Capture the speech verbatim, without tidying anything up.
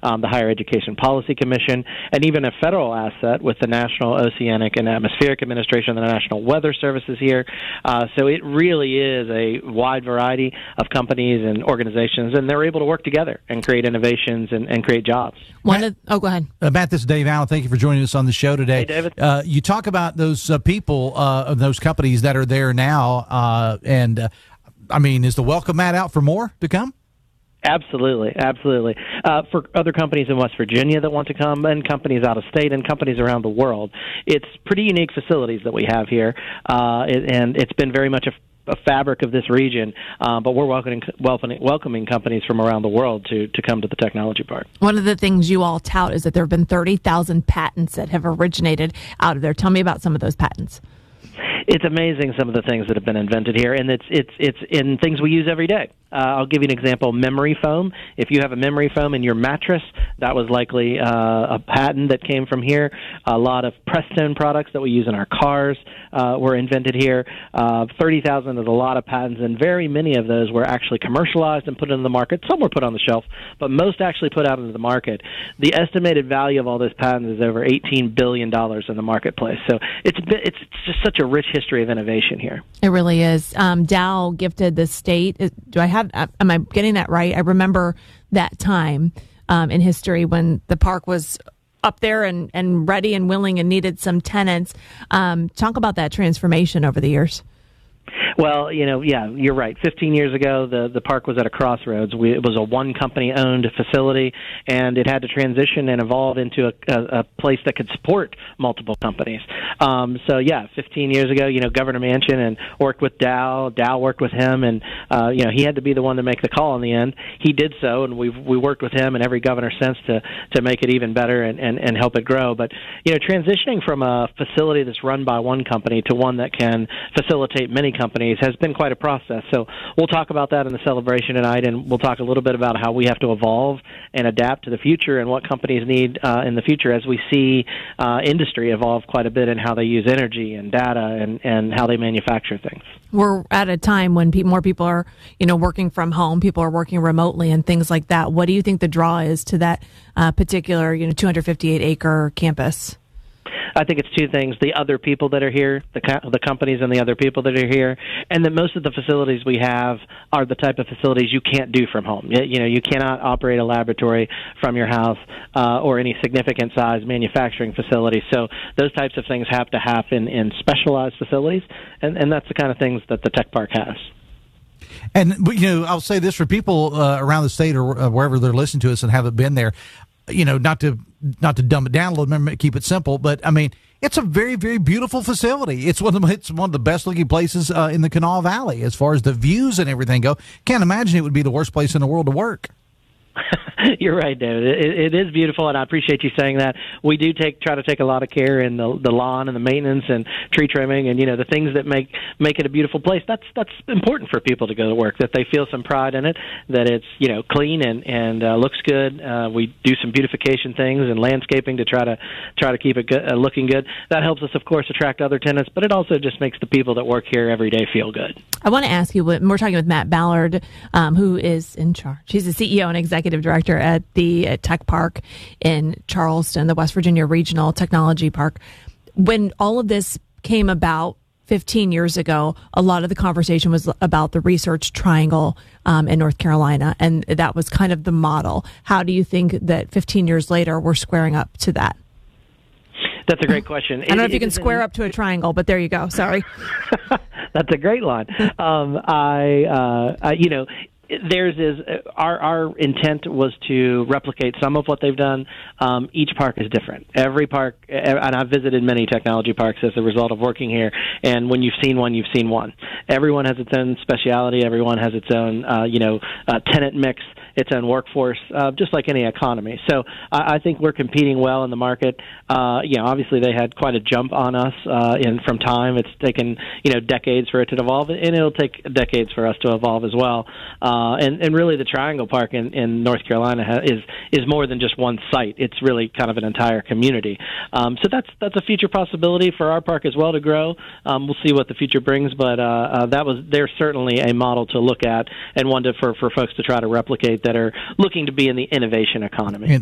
um, the Higher Education Policy Commission, and even a federal asset with the National Oceanic and Atmospheric Administration, the National Weather Service is here. Uh, so it really is a wide variety of companies and organizations, and they're able to work together and create innovations and, and create jobs. One Matt, of, oh, go ahead. Uh, Matt, this is Dave Allen. Thank you for joining us on the show today. Hey, David. Uh, you talk about those uh, people uh, of those companies that are there now, uh, and uh, I mean, is the welcome mat out for more to come? Absolutely, absolutely. Uh, for other companies in West Virginia that want to come, and companies out of state, and companies around the world, it's pretty unique facilities that we have here, uh, and it's been very much a a fabric of this region, uh, but we're welcoming, welcoming welcoming companies from around the world to, to come to the technology park. One of the things you all tout is that there have been thirty thousand patents that have originated out of there. Tell me about some of those patents. It's amazing some of the things that have been invented here, and it's it's it's in things we use every day. Uh, I'll give you an example: memory foam. If you have a memory foam in your mattress, that was likely uh, a patent that came from here. A lot of Prestone products that we use in our cars uh, were invented here. Uh, thirty thousand is a lot of patents, and very many of those were actually commercialized and put into the market. Some were put on the shelf, but most actually put out into the market. The estimated value of all those patents is over eighteen billion dollars in the marketplace. So it's it's just such a rich history of innovation here. It really is. Um, Dow gifted the state. Do I have? Am I getting that right? I remember that time um, in history when the park was up there and, and ready and willing and needed some tenants. Um, talk about that transformation over the years. Well, you know, yeah, you're right. Fifteen years ago, the, the park was at a crossroads. We, it was a one-company-owned facility, and it had to transition and evolve into a, a, a place that could support multiple companies. Um, so, yeah, fifteen years ago, you know, Governor Manchin and worked with Dow. Dow worked with him, and, uh, you know, he had to be the one to make the call in the end. He did so, and we've we worked with him and every governor since to, to make it even better and, and, and help it grow. But, you know, transitioning from a facility that's run by one company to one that can facilitate many companies has been quite a process. So we'll talk about that in the celebration tonight, and we'll talk a little bit about how we have to evolve and adapt to the future and what companies need uh, in the future as we see uh, industry evolve quite a bit in how they use energy and data and, and how they manufacture things. We're at a time when pe- more people are, you know, working from home, people are working remotely and things like that. What do you think the draw is to that uh, particular, you know, two hundred fifty-eight acre campus? I think it's two things: the other people that are here, the co- the companies and the other people that are here, and that most of the facilities we have are the type of facilities you can't do from home. You, you know, you cannot operate a laboratory from your house uh, or any significant size manufacturing facility. So those types of things have to happen in specialized facilities, and, and that's the kind of things that the tech park has. And, you know, I'll say this for people uh, around the state or uh, wherever they're listening to us and haven't been there, you know, not to not to dumb it down a little bit, keep it simple, but I mean, it's a very, very beautiful facility. It's one of the, it's one of the best looking places uh, in the Kanawha Valley as far as the views and everything go. Can't imagine it would be the worst place in the world to work. You're right, David. It, it is beautiful, and I appreciate you saying that. We do take try to take a lot of care in the, the lawn and the maintenance and tree trimming, and you know the things that make make it a beautiful place. That's that's important for people to go to work. That they feel some pride in it. That it's you know clean and and uh, looks good. Uh, we do some beautification things and landscaping to try to try to keep it good, uh, looking good. That helps us, of course, attract other tenants, but it also just makes the people that work here every day feel good. I want to ask you. We're talking with Matt Ballard, um, who is in charge. He's the C E O and executive director at the at Tech Park in Charleston, the West Virginia Regional Technology Park. When all of this came about fifteen years ago, a lot of the conversation was about the Research Triangle um, in North Carolina, and that was kind of the model. How do you think that fifteen years later we're squaring up to that? That's a great question. I don't know if you can square up to a triangle, but there you go. Sorry. That's a great line. Um, I, uh, I, you know, theirs is our our intent was to replicate some of what they've done. Um, each park is different. Every park, and I've visited many technology parks as a result of working here. And when you've seen one, you've seen one. Everyone has its own speciality. Everyone has its own, uh, you know, uh, tenant mix, its own workforce, uh, just like any economy. So I, I think we're competing well in the market. Uh, you know, obviously they had quite a jump on us uh, in from time. It's taken you know decades for it to evolve, and it'll take decades for us to evolve as well. Uh, and, and really, the Triangle Park in, in North Carolina ha- is is more than just one site. It's really kind of an entire community. Um, so that's that's a future possibility for our park as well to grow. Um, we'll see what the future brings, but uh, uh, that was there's certainly a model to look at and one to, for for folks to try to replicate that are looking to be in the innovation economy.